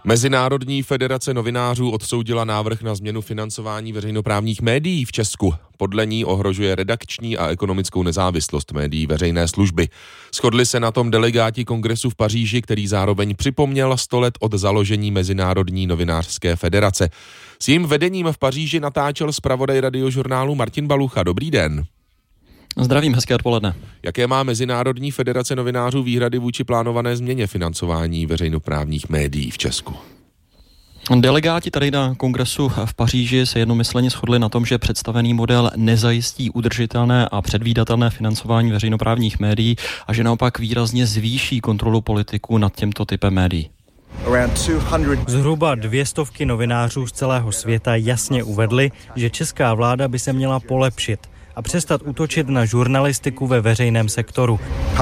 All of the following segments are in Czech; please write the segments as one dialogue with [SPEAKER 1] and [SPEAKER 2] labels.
[SPEAKER 1] Mezinárodní federace novinářů odsoudila návrh na změnu financování veřejnoprávních médií v Česku. Podle ní ohrožuje redakční a ekonomickou nezávislost médií veřejné služby. Shodli se na tom delegáti kongresu v Paříži, který zároveň připomněl 100 let od založení Mezinárodní novinářské federace. S jejím vedením v Paříži natáčel zpravodaj Radiožurnálu Martin Balucha. Dobrý den.
[SPEAKER 2] Zdravím, hezké odpoledne.
[SPEAKER 1] Jaké má Mezinárodní federace novinářů výhrady vůči plánované změně financování veřejnoprávních médií v Česku?
[SPEAKER 2] Delegáti tady na kongresu v Paříži se jednomyslně shodli na tom, že představený model nezajistí udržitelné a předvídatelné financování veřejnoprávních médií a že naopak výrazně zvýší kontrolu politiků nad tímto typem médií.
[SPEAKER 3] Zhruba 200 novinářů z celého světa jasně uvedli, že česká vláda by se měla polepšit a přestat útočit na žurnalistiku ve veřejném sektoru.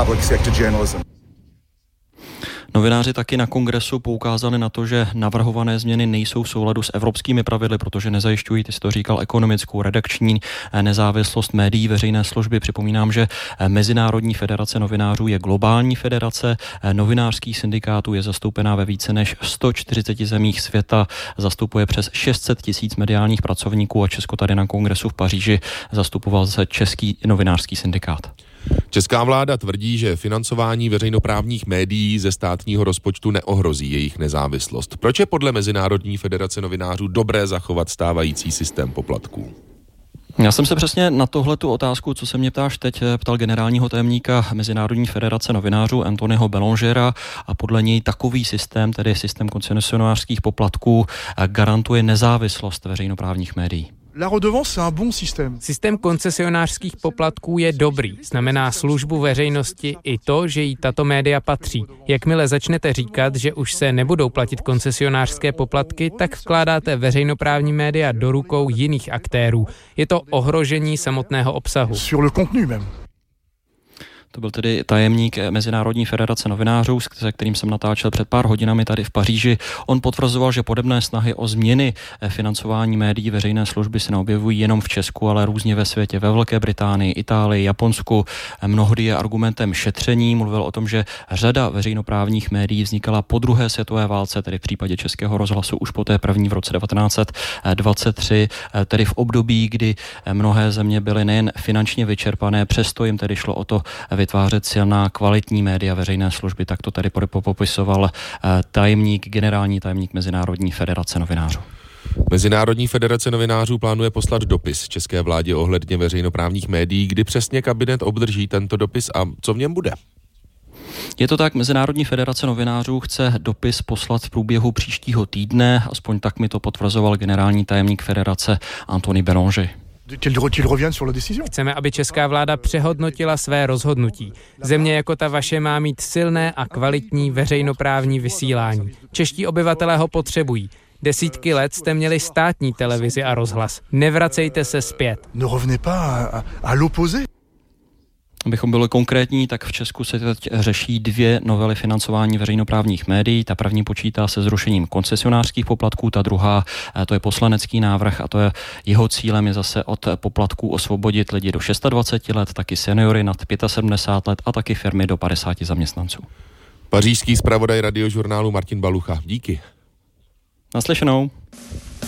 [SPEAKER 2] Novináři taky na kongresu poukázali na to, že navrhované změny nejsou v souladu s evropskými pravidly, protože nezajišťují, ty jsi to říkal, ekonomickou, redakční nezávislost médií veřejné služby. Připomínám, že Mezinárodní federace novinářů je globální federace novinářských syndikátů, je zastoupená ve více než 140 zemích světa, zastupuje přes 600 000 mediálních pracovníků a Česko tady na kongresu v Paříži zastupoval se Český novinářský syndikát.
[SPEAKER 1] Česká vláda tvrdí, že financování veřejnoprávních médií ze státního rozpočtu neohrozí jejich nezávislost. Proč je podle Mezinárodní federace novinářů dobré zachovat stávající systém poplatků?
[SPEAKER 2] Já jsem se přesně na tuhletu otázku, co se mě ptáš teď, ptal generálního tajemníka Mezinárodní federace novinářů Anthonyho Bellongera a podle něj takový systém, tedy systém koncesionářských poplatků, garantuje nezávislost veřejnoprávních médií.
[SPEAKER 4] Systém koncesionářských poplatků je dobrý. Znamená službu veřejnosti i to, že jí tato média patří. Jakmile začnete říkat, že už se nebudou platit koncesionářské poplatky, tak vkládáte veřejnoprávní média do rukou jiných aktérů. Je to ohrožení samotného obsahu.
[SPEAKER 2] To byl tedy tajemník Mezinárodní federace novinářů, se kterým jsem natáčel před pár hodinami tady v Paříži. On potvrzoval, že podobné snahy o změny financování médií veřejné služby se neobjevují jenom v Česku, ale různě ve světě, ve Velké Británii, Itálii, Japonsku. Mnohdy je argumentem šetření. Mluvil o tom, že řada veřejnoprávních médií vznikala po druhé světové válce, tedy v případě Českého rozhlasu už po té první v roce 1923, tedy v období, kdy mnohé země byly nejen finančně vyčerpané, přesto jim tedy šlo o to vytvářet silná kvalitní média veřejné služby. Tak to tady popisoval generální tajemník Mezinárodní federace novinářů.
[SPEAKER 1] Mezinárodní federace novinářů plánuje poslat dopis české vládě ohledně veřejnoprávních médií. Kdy přesně kabinet obdrží tento dopis a co v něm bude?
[SPEAKER 2] Je to tak, Mezinárodní federace novinářů chce dopis poslat v průběhu příštího týdne, aspoň tak mi to potvrzoval generální tajemník federace Anthony Bellonger.
[SPEAKER 4] Chceme, aby česká vláda přehodnotila své rozhodnutí. Země jako ta vaše má mít silné a kvalitní veřejnoprávní vysílání. Čeští obyvatelé ho potřebují. Desítky let jste měli státní televizi a rozhlas. Nevracejte se zpět.
[SPEAKER 2] Abychom byli konkrétní, tak v Česku se teď řeší 2 novely financování veřejnoprávních médií. Ta první počítá se zrušením koncesionářských poplatků, ta druhá, to je poslanecký návrh a to je jeho cílem je zase od poplatků osvobodit lidi do 26 let, taky seniory nad 75 let a taky firmy do 50 zaměstnanců.
[SPEAKER 1] Pařížský zpravodaj Radiožurnálu Martin Balucha. Díky.
[SPEAKER 2] Naslyšenou.